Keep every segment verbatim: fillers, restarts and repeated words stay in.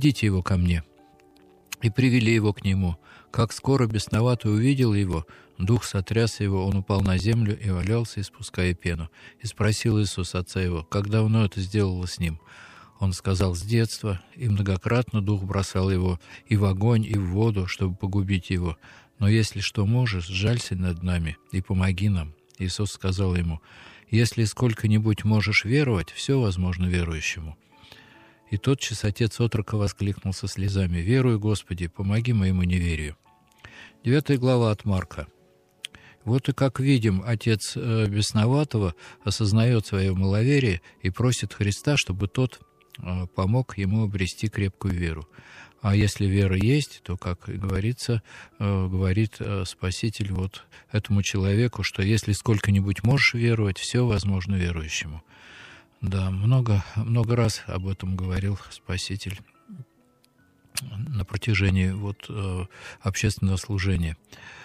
«Приведите его ко мне». И привели его к нему. Как скоро бесноватый увидел его, дух сотряс его, он упал на землю и валялся, испуская пену. И спросил Иисус отца его, как давно это сделало с ним? Он сказал, с детства, и многократно дух бросал его и в огонь, и в воду, чтобы погубить его. Но если что можешь, сжалься над нами и помоги нам. Иисус сказал ему, если сколько-нибудь можешь веровать, все возможно верующему. И тотчас отец отрока воскликнул со слезами, «Верую, Господи, помоги моему неверию». Девятая глава от Марка. Вот и как видим, отец бесноватого осознает свое маловерие и просит Христа, чтобы тот помог ему обрести крепкую веру. А если вера есть, то, как говорится, говорит Спаситель вот этому человеку, что если сколько-нибудь можешь веровать, все возможно верующему. Да, много, много раз об этом говорил Спаситель на протяжении вот, э, общественного служения.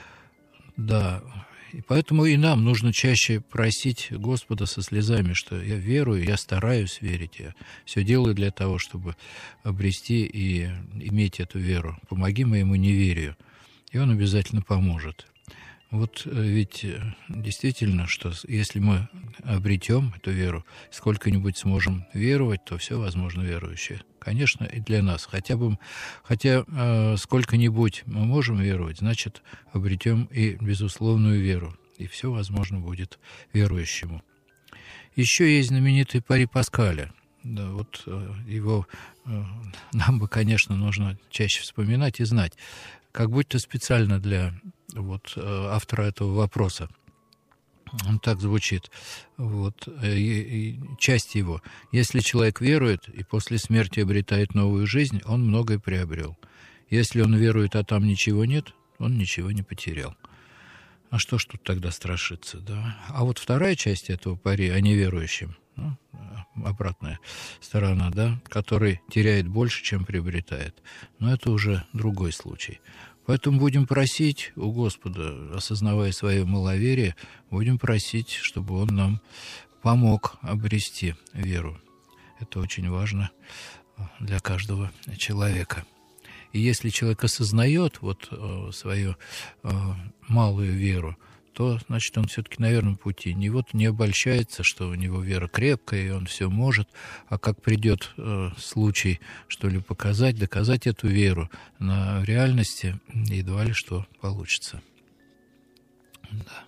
Да, и поэтому и нам нужно чаще просить Господа со слезами, что я верую, я стараюсь верить, я все делаю для того, чтобы обрести и иметь эту веру. Помоги моему неверию, и Он обязательно поможет. Вот ведь действительно, что если мы обретем эту веру, сколько-нибудь сможем веровать, то все возможно верующее. Конечно, и для нас. Хотя бы, хотя э, сколько-нибудь мы можем веровать, значит, обретем и безусловную веру. И все возможно будет верующему. Еще есть знаменитый Пари Паскаля. Да, вот э, его э, нам бы, конечно, нужно чаще вспоминать и знать. Как будто специально для вот, автора этого вопроса. Он так звучит. Вот, и, и часть его. Если человек верует и после смерти обретает новую жизнь, он многое приобрел. Если он верует, а там ничего нет, он ничего не потерял. А что ж тут тогда страшиться, да? А вот вторая часть этого пари о неверующем, ну, обратная сторона, да, который теряет больше, чем приобретает. Но это уже другой случай. Поэтому будем просить у Господа, осознавая свое маловерие, будем просить, чтобы Он нам помог обрести веру. Это очень важно для каждого человека. И если человек осознает вот э, свою э, малую веру, то, значит, он все-таки на верном пути. Не вот не обольщается, что у него вера крепкая, и он все может, а как придет э, случай, что ли, показать, доказать эту веру на реальности, едва ли что получится. Да.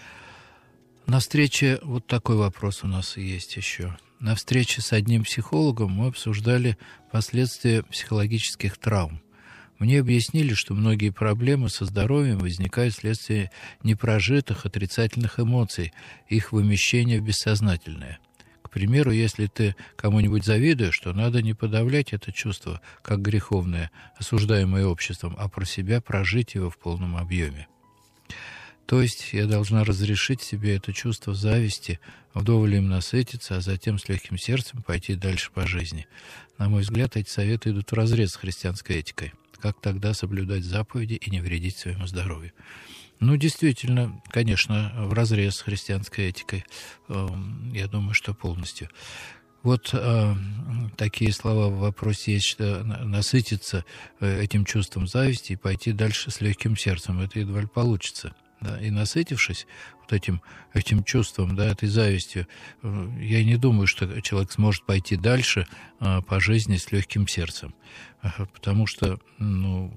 На встрече, вот такой вопрос у нас есть еще. На встрече с одним психологом мы обсуждали последствия психологических травм. Мне объяснили, что многие проблемы со здоровьем возникают вследствие непрожитых отрицательных эмоций, их вымещения в бессознательное. К примеру, если ты кому-нибудь завидуешь, то надо не подавлять это чувство, как греховное, осуждаемое обществом, а про себя прожить его в полном объеме. То есть я должна разрешить себе это чувство зависти, вдоволь им насытиться, а затем с легким сердцем пойти дальше по жизни. На мой взгляд, эти советы идут вразрез с христианской этикой. Как тогда соблюдать заповеди и не вредить своему здоровью? Ну, действительно, конечно, вразрез с христианской этикой. Я думаю, что полностью. Вот э, такие слова в вопросе есть, что насытиться этим чувством зависти и пойти дальше с легким сердцем. Это едва ли получится. Да? И насытившись вот этим, этим чувством, да, этой завистью, я не думаю, что человек сможет пойти дальше э, по жизни с легким сердцем. Потому что, ну,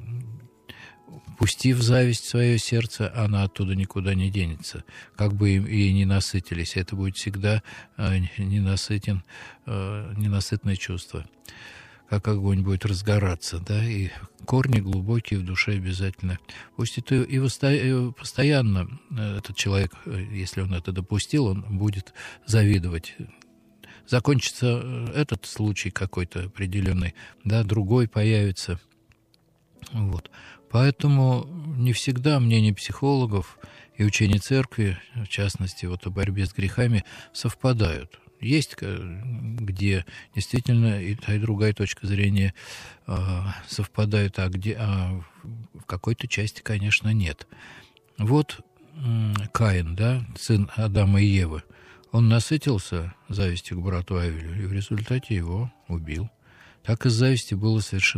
пустив зависть в свое сердце, она оттуда никуда не денется. Как бы и не насытились, это будет всегда э, ненасытен, э, ненасытное чувство. Как огонь будет разгораться, да, и корни глубокие в душе обязательно. Пусть это и постоянно этот человек, если он это допустил, он будет завидовать. Закончится этот случай какой-то определенный, да, другой появится. Вот. Поэтому не всегда мнения психологов и учения церкви, в частности, вот о борьбе с грехами, совпадают. Есть, где действительно и та, и другая точка зрения э, совпадают, а, где, а в какой-то части, конечно, нет. Вот э, Каин, да, сын Адама и Евы, он насытился завистью к брату Авелю и в результате его убил. Так из зависти было совершено